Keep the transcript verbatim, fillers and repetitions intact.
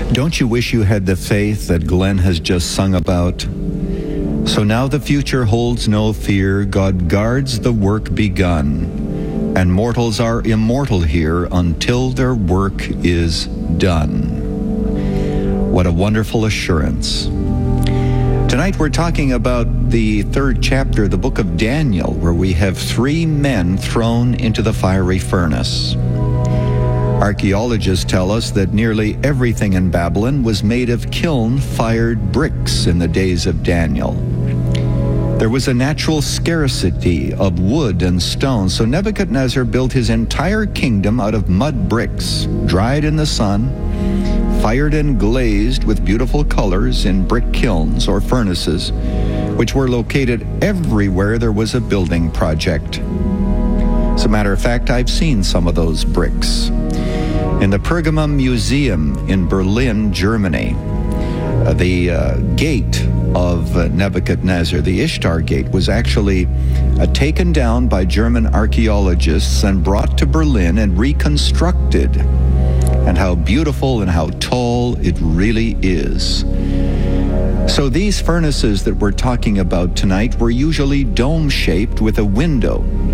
Don't you wish you had the faith that Glenn has just sung about? So now the future holds no fear. God guards the work begun, and mortals are immortal here until their work is done. What a wonderful assurance. Tonight we're talking about the third chapter of the book of Daniel, where we have three men thrown into the fiery furnace. Archaeologists tell us that nearly everything in Babylon was made of kiln-fired bricks in the days of Daniel. There was a natural scarcity of wood and stone, so Nebuchadnezzar built his entire kingdom out of mud bricks, dried in the sun, fired and glazed with beautiful colors in brick kilns or furnaces, which were located everywhere there was a building project. As a matter of fact, I've seen some of those bricks. In the Pergamum Museum in Berlin, Germany, uh, the uh, gate of uh, Nebuchadnezzar, the Ishtar Gate, was actually uh, taken down by German archaeologists and brought to Berlin and reconstructed. And how beautiful and how tall it really is. So these furnaces that we're talking about tonight were usually dome-shaped with a window